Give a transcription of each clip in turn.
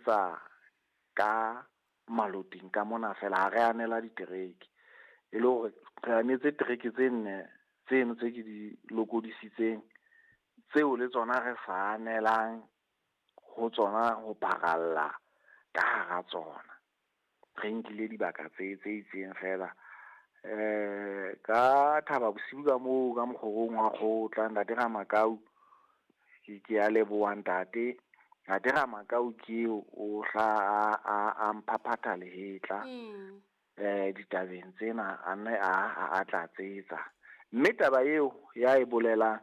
nosetsa ka maloting ka mona fela ha re anela ditereke e le hore re anetse tereke tse nne tseno tse ke di lokodisitseng tseo le tsona re sa anelang ho tsona ho paralla ka hara tsona re nkile dibaka tse itseng fela ka thaba bosiu ka moo ka mokgorong wa kgotla ntate Ramakau ke ya leboha ntate ntate Ramakau ke o hla a mphaphata lehetla ditabeng tsena a tlatsetsa mme taba eo ya e bolelang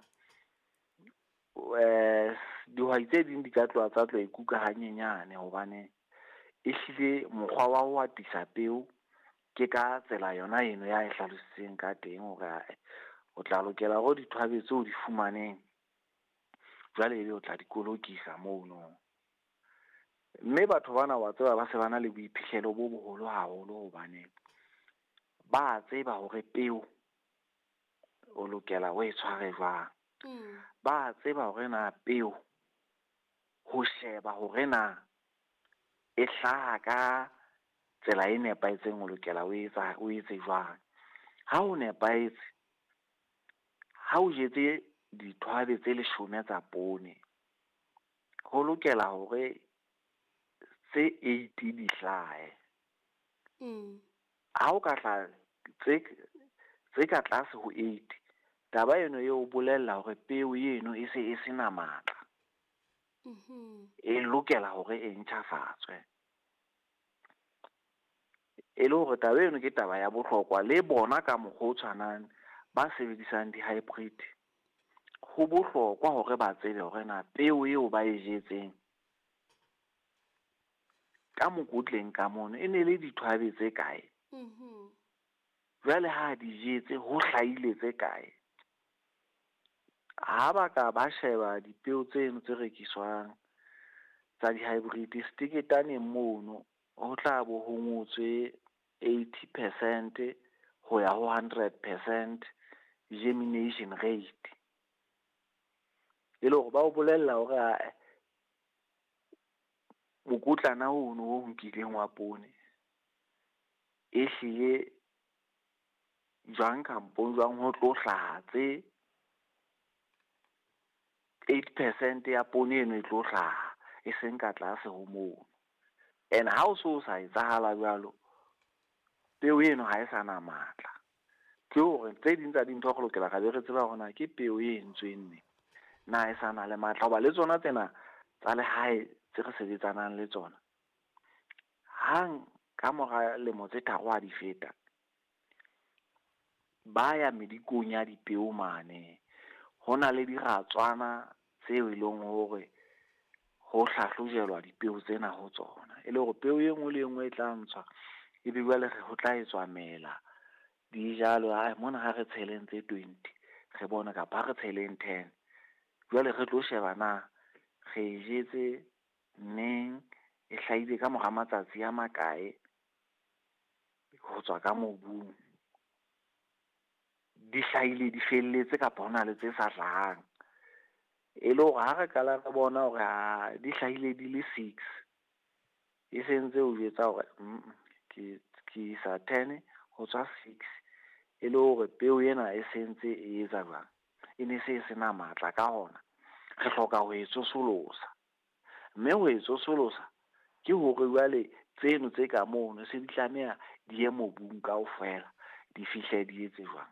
dihwai tse ding di ka tloha tsa tlo ikuka hanyenyane hobane e hlile mokgwa wa ho atisa peo ke ka tsela yona eno ya e hlalositseng ka teng hore o tla lokela go dithwabe tseo di fumaneng jwale ebe o tla dikolokisa mono mme batho bana wa tseba ba se bana le boiphihlelo bo boholo haholo hobane ba tseba hore peo o lokela o e tshware jwang ba tseba hore na peo ho sheba hore na e hlaha ka tsela e nepahetseng o lokela o etse jwang ha o nepahetse ha o jetse dithwabe tse 10 tsa poone ho lokela hore tse 8 di hlahe ha o ka hlaha tse ka tlase ho 8 taba eno eo bolella hore peo eno e se e sena matla e lokela hore e ntjhafatswe e le hore taba eno ke taba ya bohlokwa le bona ka mokgwa o tshwanang ba sebedisang di-hybrid ho bohlokwa hore ba tsebe hore na peo eo ba e jetseng ka mokotleng ka mono e ne le dithwabe tse kae jwale ha di jetse ho hlahile tse kae ha ba ka ba sheba dipeo tseno tse rekiswang tsa di-hybrid stiketane mono ho tla bo ho ngotswe 80% ho ya ho 100% germination rate e le hore ba o bolella hore mokotlana ono o nkileng wa poone e hlile jwang kampong jwang ho tlo hlaha tse 8% ya poone eno e tlo hlaha e seng ka tlase ho moo and ha o so sa etsahala jwalo peo eno ha e sana matla ke hore tse ding tsa dintho go lokela ka be re tseba hona ke peo e entsweng ne na e sana le matla hoba le tsona tsena tsa lehae tse re sebetsanang le tsona hang ka mora lemo tse 3 a di feta ba ya medikong ya dipeo mane hona le diratswana tseo e leng hore ho hlahlojelwa dipeo tsena ho tsona e le hore peo e nngwe le nngwe e tla ntshwa e be jwale ho tla etswa mela dijalo mona ha re tsheleng tse 20 re bona kapa re tsheleng 10 jwale re tlo sheba na re jetse neng e hlahile ka mora matsatsi a makae ho tswa ka mobung di hlahile di felletse kapa hona le tse sa hlahang e le hore ha re kala re bona hore di hlahile di le 6 e sentse o jetsa hore ke isa 10 ho tswa 6 e le hore peo ena e sentse e etsa jwang e ne se sena matla ka hona re hloka ho e tsosolosa mme ho e tsosolosa ke hore jwale tseno tse ka mono se di tlameha di ye mobung kaofela di fihle di etse jwang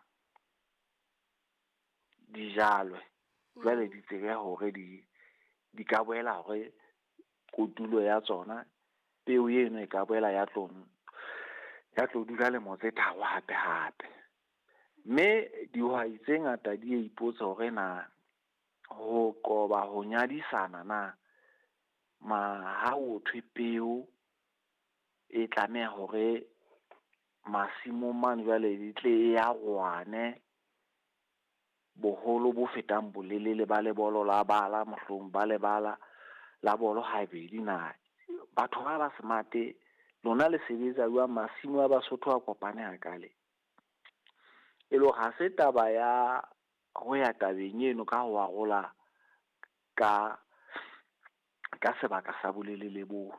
dijalwe jwale di tsebe hore di ka boela hore kotulo ya tsona peo eno e ka boela ya tlo dula lemo tse 3 hape mme dihwai tse ngata di ipotsa hore na ho qoba ho nyadisana na ha o thwe peo e tlameha hore masimong mane jwale di tle ya rwane boholo bo fetang bolelele ba lebolo la bala mohlong ba lebala la bolo habedi na batho ba smarte lona le sebetsa jwa masimo a Basotho a kopane hakale e lo ga se taba ya ho ya tabeng eno ka ho arola ka sebaka sa bolelele bo